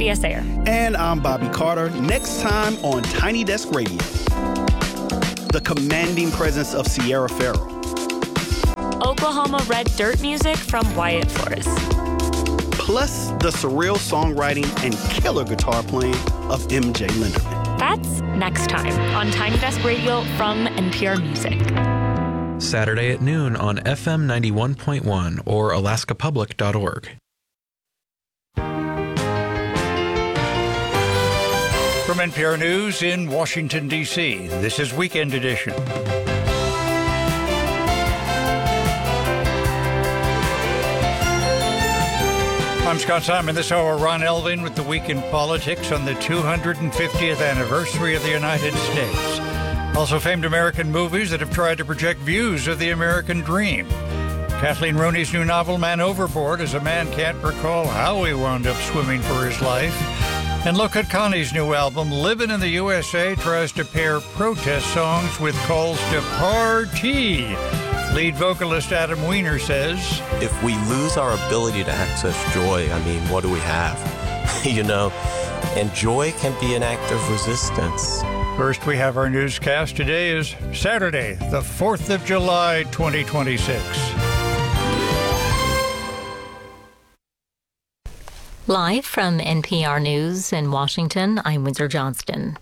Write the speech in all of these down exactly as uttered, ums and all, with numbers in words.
Lydia Sayer. And I'm Bobby Carter. Next time on Tiny Desk Radio, the commanding presence of Sierra Farrell. Oklahoma Red Dirt music from Wyatt Forrest. Plus the surreal songwriting and killer guitar playing of M J Linderman. That's next time on Tiny Desk Radio from N P R Music. Saturday at noon on F M ninety-one point one or alaska public dot org. From N P R News in Washington, D C, this is Weekend Edition. I'm Scott Simon. This hour, Ron Elving with the Week in Politics on the two hundred fiftieth anniversary of the United States. Also famed American movies that have tried to project views of the American dream. Kathleen Rooney's new novel, Man Overboard, as a man can't recall how he wound up swimming for his life. And look at Connie's new album, Livin' in the U S A, tries to pair protest songs with calls to party. Lead vocalist Adam Weiner says, if we lose our ability to access joy, I mean, what do we have? You know, and joy can be an act of resistance. First, we have our newscast. Today is Saturday, the fourth of July, twenty twenty-six. Live from N P R News in Washington, I'm Windsor Johnston.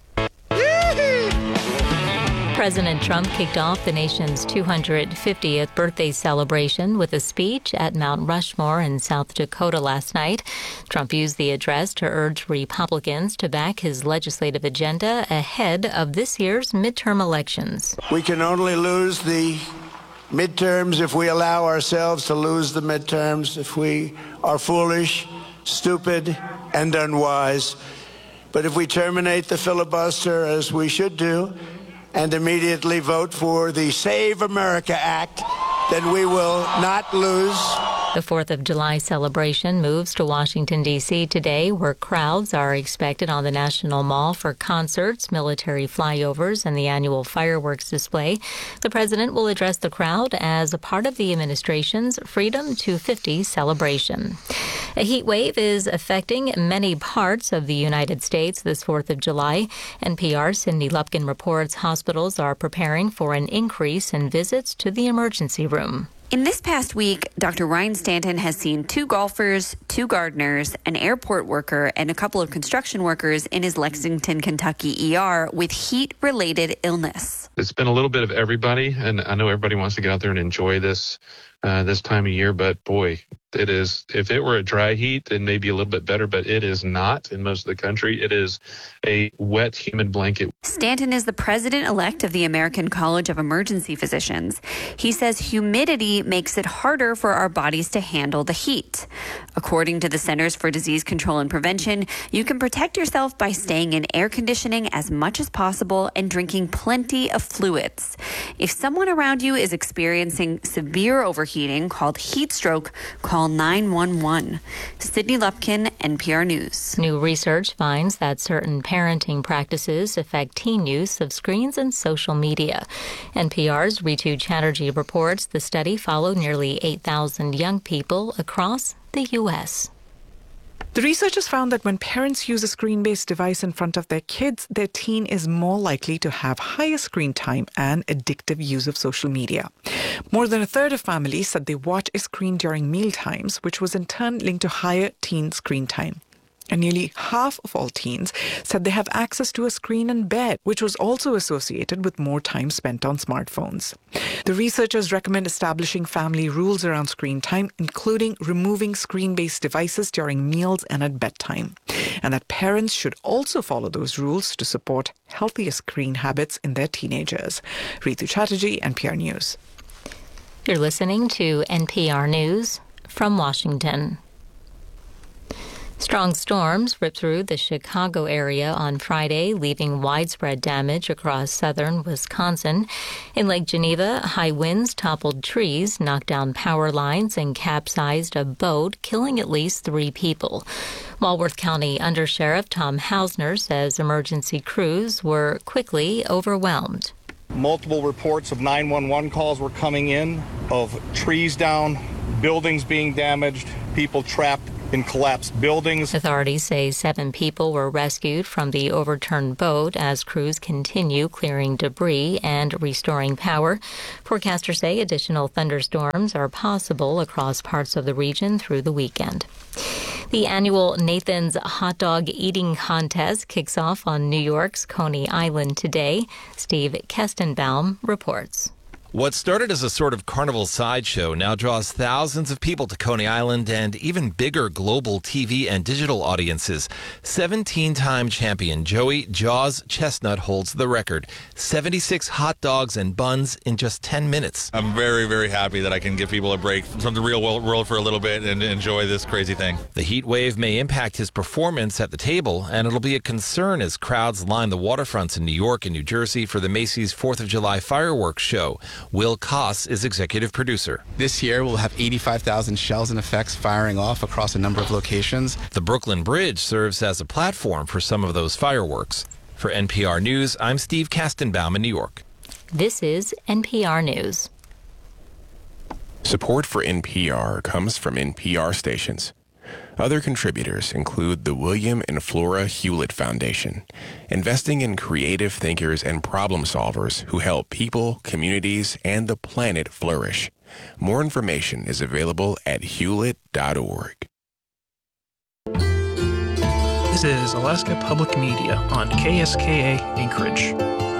President Trump kicked off the nation's two hundred fiftieth birthday celebration with a speech at Mount Rushmore in South Dakota last night. Trump used the address to urge Republicans to back his legislative agenda ahead of this year's midterm elections. We can only lose the midterms if we allow ourselves to lose the midterms, if we are foolish, stupid, and unwise. But if we terminate the filibuster, as we should do, and immediately vote for the Save America Act, then we will not lose. The fourth of July celebration moves to Washington, D C today, where crowds are expected on the National Mall for concerts, military flyovers, and the annual fireworks display. The president will address the crowd as a part of the administration's Freedom two fifty celebration. A heat wave is affecting many parts of the United States this fourth of July. N P R's Cindy Lupkin reports hospitals are preparing for an increase in visits to the emergency room. In this past week, Doctor Ryan Stanton has seen two golfers, two gardeners, an airport worker, and a couple of construction workers in his Lexington, Kentucky E R with heat-related illness. It's been a little bit of everybody, and I know everybody wants to get out there and enjoy this uh, this time of year, but boy, it is, if it were a dry heat, then maybe a little bit better, but it is not in most of the country. It is a wet, humid blanket. Stanton is the president-elect of the American College of Emergency Physicians. He says humidity makes it harder for our bodies to handle the heat. According to the Centers for Disease Control and Prevention, you can protect yourself by staying in air conditioning as much as possible and drinking plenty of fluids. If someone around you is experiencing severe overheating called heat stroke, call nine one one. Sydney Lupkin, N P R News. New research finds that certain parenting practices affect teen use of screens and social media. N P R's Ritu Chatterjee reports the study followed nearly eight thousand young people across the U S. The researchers found that when parents use a screen-based device in front of their kids, their teen is more likely to have higher screen time and addictive use of social media. More than a third of families said they watch a screen during meal times, which was in turn linked to higher teen screen time. And nearly half of all teens said they have access to a screen in bed, which was also associated with more time spent on smartphones. The researchers recommend establishing family rules around screen time, including removing screen-based devices during meals and at bedtime, and that parents should also follow those rules to support healthier screen habits in their teenagers. Ritu Chatterjee, N P R News. You're listening to N P R News from Washington. Strong storms ripped through the Chicago area on Friday, leaving widespread damage across southern Wisconsin. In Lake Geneva, high winds toppled trees, knocked down power lines, and capsized a boat, killing at least three people. Walworth County Undersheriff Tom Hausner says emergency crews were quickly overwhelmed. Multiple reports of nine one one calls were coming in of trees down, buildings being damaged, people trapped in collapsed buildings. Authorities say seven people were rescued from the overturned boat as crews continue clearing debris and restoring power. Forecasters say additional thunderstorms are possible across parts of the region through the weekend. The annual Nathan's Hot Dog Eating Contest kicks off on New York's Coney Island today. Steve Kestenbaum reports. What started as a sort of carnival sideshow now draws thousands of people to Coney Island and even bigger global T V and digital audiences. seventeen-time champion Joey Jaws Chestnut holds the record. seventy-six hot dogs and buns in just ten minutes. I'm very, very happy that I can give people a break from the real world for a little bit and enjoy this crazy thing. The heat wave may impact his performance at the table, and it'll be a concern as crowds line the waterfronts in New York and New Jersey for the Macy's fourth of July fireworks show. Will Koss is executive producer. This year, we'll have eighty-five thousand shells and effects firing off across a number of locations. The Brooklyn Bridge serves as a platform for some of those fireworks. For N P R News, I'm Steve Kestenbaum in New York. This is N P R News. Support for N P R comes from N P R stations. Other contributors include the William and Flora Hewlett Foundation, investing in creative thinkers and problem solvers who help people, communities, and the planet flourish. More information is available at hewlett dot org. This is Alaska Public Media on K S K A Anchorage.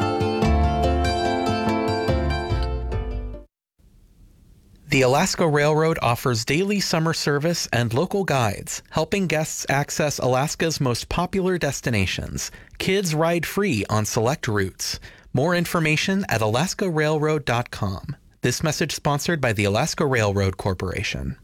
The Alaska Railroad offers daily summer service and local guides, helping guests access Alaska's most popular destinations. Kids ride free on select routes. More information at alaska railroad dot com. This message sponsored by the Alaska Railroad Corporation.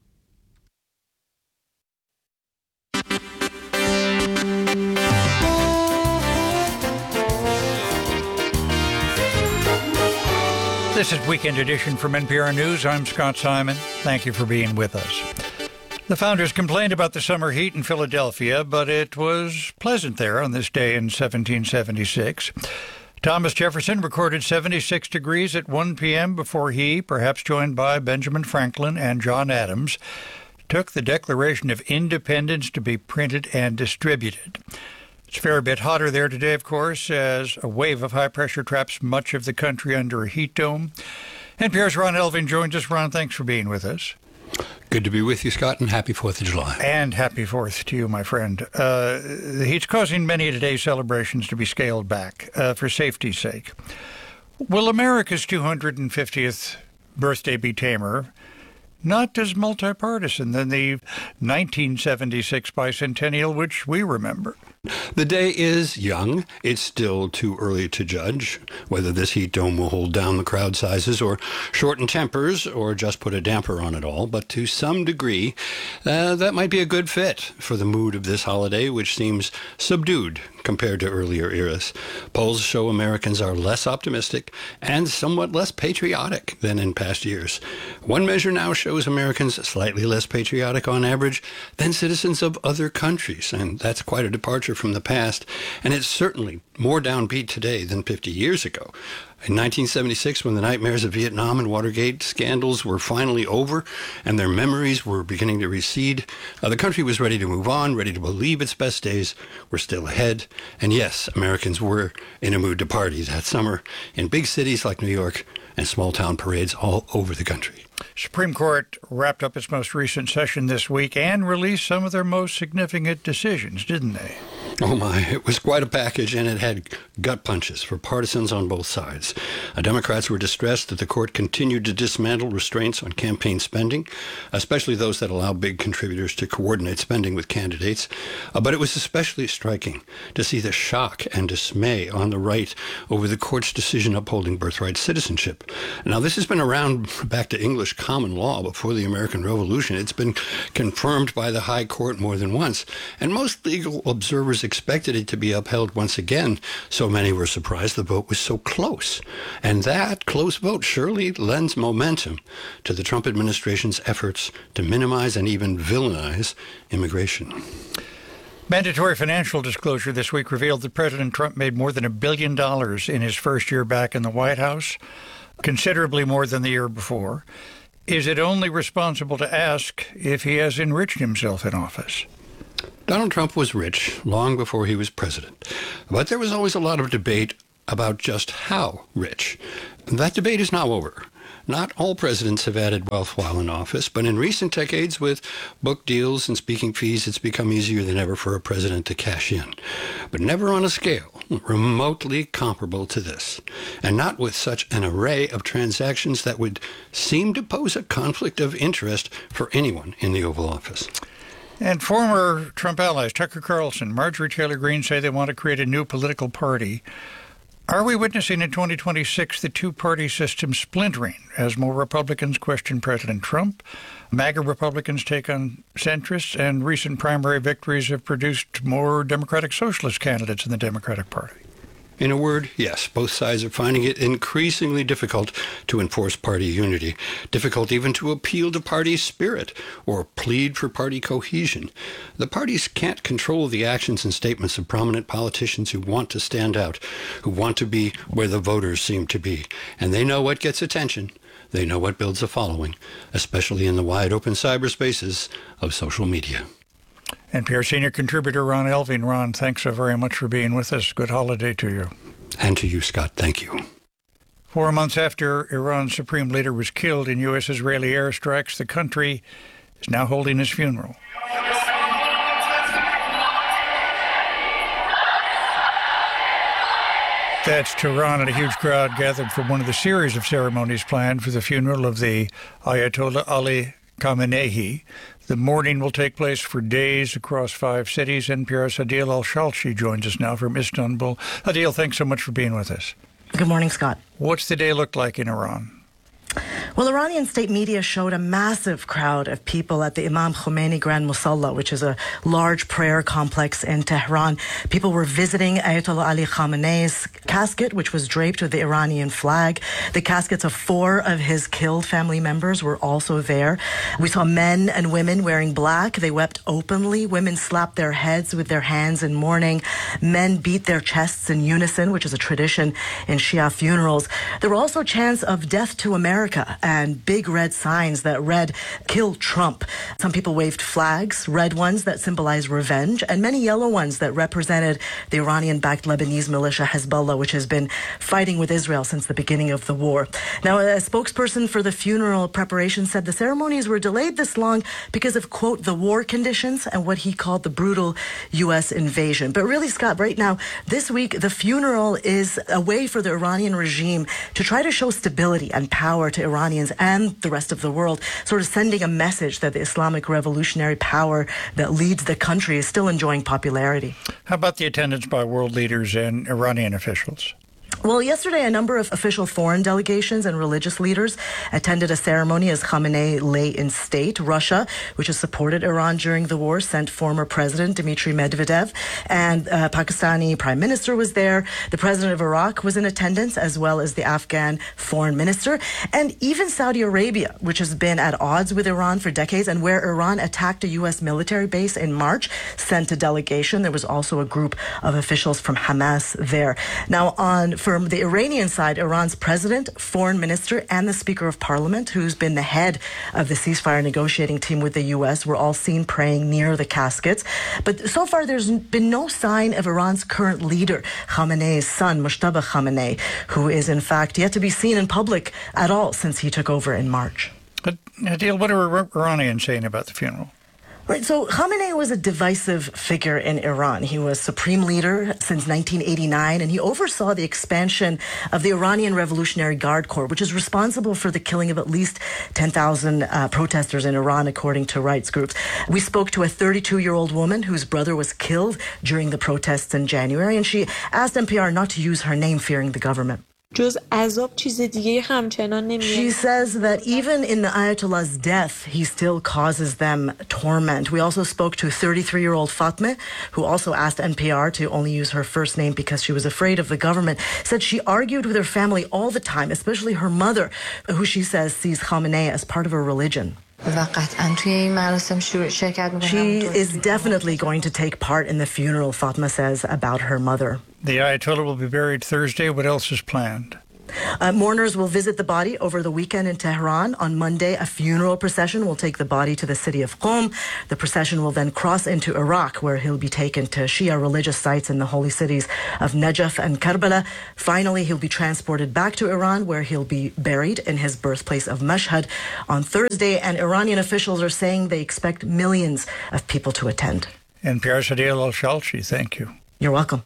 This is Weekend Edition from N P R News. I'm Scott Simon. Thank you for being with us. The founders complained about the summer heat in Philadelphia, but it was pleasant there on this day in seventeen seventy-six. Thomas Jefferson recorded seventy-six degrees at one p.m. before he, perhaps joined by Benjamin Franklin and John Adams, took the Declaration of Independence to be printed and distributed. It's a fair bit hotter there today, of course, as a wave of high pressure traps much of the country under a heat dome. N P R's Ron Elving joins us. Ron, thanks for being with us. Good to be with you, Scott, and happy fourth of July. And happy fourth to you, my friend. Uh, the heat's causing many of today's celebrations to be scaled back uh, for safety's sake. Will America's two hundred fiftieth birthday be tamer? Not as multi-partisan than the nineteen seventy-six bicentennial, which we remember. The day is young. It's still too early to judge whether this heat dome will hold down the crowd sizes or shorten tempers or just put a damper on it all. But to some degree, uh, that might be a good fit for the mood of this holiday, which seems subdued compared to earlier eras. Polls show Americans are less optimistic and somewhat less patriotic than in past years. One measure now shows Americans slightly less patriotic on average than citizens of other countries, and that's quite a departure from the past, and it's certainly more downbeat today than fifty years ago. In nineteen seventy-six, when the nightmares of Vietnam and Watergate scandals were finally over and their memories were beginning to recede, uh, the country was ready to move on, ready to believe its best days were still ahead. And yes, Americans were in a mood to party that summer in big cities like New York and small-town parades all over the country. Supreme Court wrapped up its most recent session this week and released some of their most significant decisions, didn't they? Oh my, it was quite a package, and it had gut punches for partisans on both sides. Uh, Democrats were distressed that the court continued to dismantle restraints on campaign spending, especially those that allow big contributors to coordinate spending with candidates. Uh, but it was especially striking to see the shock and dismay on the right over the court's decision upholding birthright citizenship. Now, this has been around back to English common law before the American Revolution. It's been confirmed by the High Court more than once, and most legal observers expected it to be upheld once again. So many were surprised the vote was so close. And that close vote surely lends momentum to the Trump administration's efforts to minimize and even villainize immigration. Mandatory financial disclosure this week revealed that President Trump made more than a billion dollars in his first year back in the White House, considerably more than the year before. Is it only responsible to ask if he has enriched himself in office? Donald Trump was rich long before he was president, but there was always a lot of debate about just how rich. That debate is now over. Not all presidents have added wealth while in office, but in recent decades, with book deals and speaking fees, it's become easier than ever for a president to cash in. But never on a scale remotely comparable to this, and not with such an array of transactions that would seem to pose a conflict of interest for anyone in the Oval Office. And former Trump allies Tucker Carlson, Marjorie Taylor Greene say they want to create a new political party. Are we witnessing in twenty twenty-six the two-party system splintering as more Republicans question President Trump, MAGA Republicans take on centrists, and recent primary victories have produced more Democratic Socialist candidates in the Democratic Party? In a word, yes, both sides are finding it increasingly difficult to enforce party unity, difficult even to appeal to party spirit or plead for party cohesion. The parties can't control the actions and statements of prominent politicians who want to stand out, who want to be where the voters seem to be. And they know what gets attention. They know what builds a following, especially in the wide-open cyberspaces of social media. N P R senior contributor Ron Elving. Ron, thanks so very much for being with us. Good holiday to you. And to you, Scott. Thank you. Four months after Iran's supreme leader was killed in U S-Israeli airstrikes, the country is now holding his funeral. That's Tehran, and a huge crowd gathered for one of the series of ceremonies planned for the funeral of the Ayatollah Ali Khamenei. The mourning will take place for days across five cities. N P R's Adil Al-Shalchi joins us now from Istanbul. Adil, thanks so much for being with us. Good morning, Scott. What's the day look like in Iran? Well, Iranian state media showed a massive crowd of people at the Imam Khomeini Grand Musalla, which is a large prayer complex in Tehran. People were visiting Ayatollah Ali Khamenei's casket, which was draped with the Iranian flag. The caskets of four of his killed family members were also there. We saw men and women wearing black. They wept openly. Women slapped their heads with their hands in mourning. Men beat their chests in unison, which is a tradition in Shia funerals. There were also chants of death to America and big red signs that read, "Kill Trump." Some people waved flags, red ones that symbolized revenge, and many yellow ones that represented the Iranian-backed Lebanese militia Hezbollah, which has been fighting with Israel since the beginning of the war. Now, a spokesperson for the funeral preparation said the ceremonies were delayed this long because of, quote, the war conditions and what he called the brutal U S invasion. But really, Scott, right now, this week, the funeral is a way for the Iranian regime to try to show stability and power to Iranians and the rest of the world, sort of sending a message that the Islamic revolutionary power that leads the country is still enjoying popularity. How about the attendance by world leaders and Iranian officials? Well, yesterday, a number of official foreign delegations and religious leaders attended a ceremony as Khamenei lay in state. Russia, which has supported Iran during the war, sent former President Dmitry Medvedev, and uh, Pakistani Prime Minister was there. The President of Iraq was in attendance, as well as the Afghan Foreign Minister. And even Saudi Arabia, which has been at odds with Iran for decades, and where Iran attacked a U S military base in March, sent a delegation. There was also a group of officials from Hamas there. Now, on from the Iranian side, Iran's president, foreign minister, and the Speaker of Parliament, who's been the head of the ceasefire negotiating team with the U S, were all seen praying near the caskets. But so far, there's been no sign of Iran's current leader, Khamenei's son, Mojtaba Khamenei, who is, in fact, yet to be seen in public at all since he took over in March. But, Adil, what are Iranians saying about the funeral? Right, so Khamenei was a divisive figure in Iran. He was supreme leader since nineteen eighty-nine, and he oversaw the expansion of the Iranian Revolutionary Guard Corps, which is responsible for the killing of at least ten thousand uh, protesters in Iran, according to rights groups. We spoke to a thirty-two-year-old woman whose brother was killed during the protests in January, and she asked N P R not to use her name, fearing the government. She says that even in the Ayatollah's death, he still causes them torment. We also spoke to thirty-three-year-old Fatma, who also asked N P R to only use her first name because she was afraid of the government. Said she argued with her family all the time, especially her mother, who she says sees Khamenei as part of her religion. She is definitely going to take part in the funeral, Fatma says about her mother. The Ayatollah will be buried Thursday. What else is planned? Uh, mourners will visit the body over the weekend in Tehran. On Monday, a funeral procession will take the body to the city of Qom. The procession will then cross into Iraq, where he'll be taken to Shia religious sites in the holy cities of Najaf and Karbala. Finally, he'll be transported back to Iran, where he'll be buried in his birthplace of Mashhad on Thursday. And Iranian officials are saying they expect millions of people to attend. N P R's Adil Al-Shalchi, thank you. You're welcome.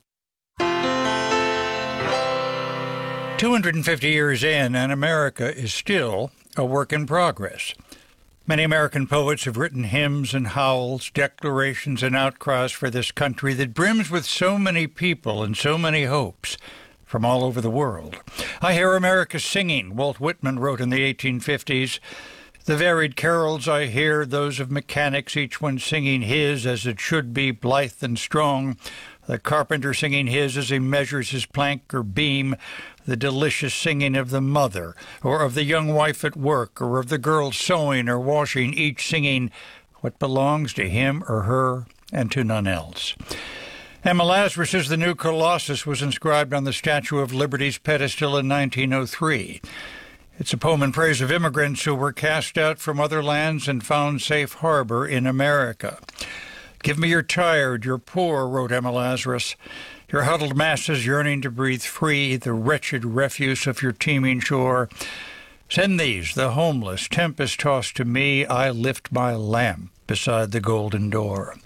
two hundred fifty years in, and America is still a work in progress. Many American poets have written hymns and howls, declarations and outcries for this country that brims with so many people and so many hopes from all over the world. I hear America singing, Walt Whitman wrote in the eighteen fifties. The varied carols I hear, those of mechanics, each one singing his as it should be, blithe and strong. The carpenter singing his as he measures his plank or beam, the delicious singing of the mother, or of the young wife at work, or of the girl sewing or washing, each singing what belongs to him or her and to none else. Emma Lazarus' The New Colossus was inscribed on the Statue of Liberty's pedestal in nineteen oh three. It's a poem in praise of immigrants who were cast out from other lands and found safe harbor in America. Give me your tired, your poor, wrote Emma Lazarus, your huddled masses yearning to breathe free, the wretched refuse of your teeming shore. Send these, the homeless, tempest-tossed to me, I lift my lamp beside the golden door.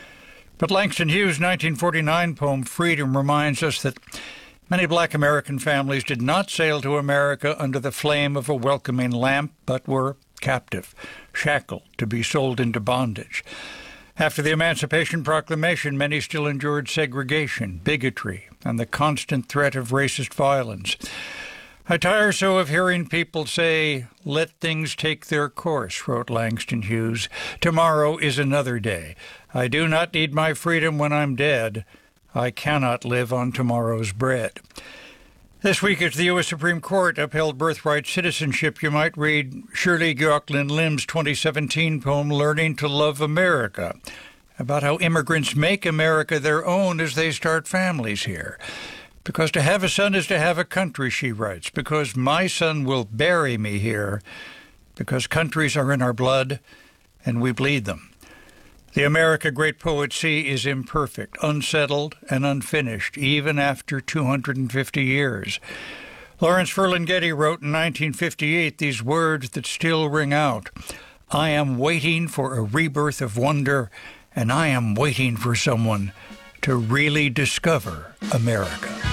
But Langston Hughes' nineteen forty-nine poem, Freedom, reminds us that many black American families did not sail to America under the flame of a welcoming lamp, but were captive, shackled, to be sold into bondage. After the Emancipation Proclamation, many still endured segregation, bigotry, and the constant threat of racist violence. I tire so of hearing people say, let things take their course, wrote Langston Hughes. Tomorrow is another day. I do not need my freedom when I'm dead. I cannot live on tomorrow's bread. This week, as the U S Supreme Court upheld birthright citizenship, you might read Shirley Gyoklin Lim's twenty seventeen poem, Learning to Love America, about how immigrants make America their own as they start families here. Because to have a son is to have a country, she writes, because my son will bury me here, because countries are in our blood and we bleed them. The America great poets see is imperfect, unsettled, and unfinished, even after two hundred fifty years. Lawrence Ferlinghetti wrote in nineteen fifty-eight these words that still ring out. I am waiting for a rebirth of wonder, and I am waiting for someone to really discover America.